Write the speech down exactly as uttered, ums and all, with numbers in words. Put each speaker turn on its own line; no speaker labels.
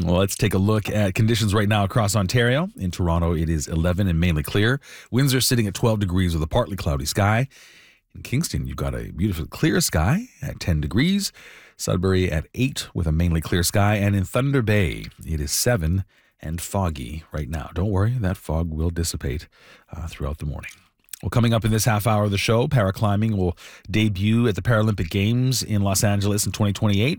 Well, let's take a look at conditions right now across Ontario. In Toronto, it is eleven and mainly clear. Winds are sitting at twelve degrees with a partly cloudy sky. In Kingston, you've got a beautiful clear sky at ten degrees. Sudbury at eight with a mainly clear sky. And in Thunder Bay, it is seven and foggy right now. Don't worry, that fog will dissipate uh, throughout the morning. Well, coming up in this half hour of the show, paraclimbing will debut at the Paralympic Games in Los Angeles in twenty twenty-eight.